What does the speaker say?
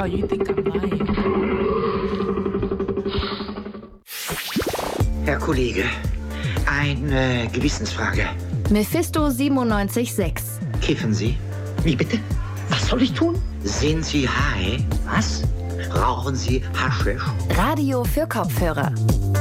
Oh, you think I'm lying? Herr Kollege, eine Gewissensfrage. Mephisto 97.6. Kiffen Sie? Wie bitte? Was soll ich tun? Sind Sie high? Was? Rauchen Sie Haschisch? Radio für Kopfhörer.